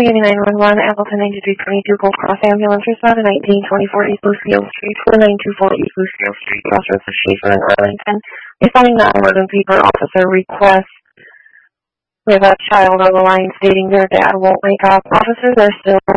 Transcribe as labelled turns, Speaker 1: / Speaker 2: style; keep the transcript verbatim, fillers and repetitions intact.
Speaker 1: Miami nine one one, Appleton ninety-three twenty-two, Gold Cross Ambulance, responded nineteen twenty-four East Lucille Street, four nine two four East Lucille Street, Crossroads of Schaefer and Arlington. Responding to emergency per officer request. We have a child on the line stating their dad won't wake up. Officers are still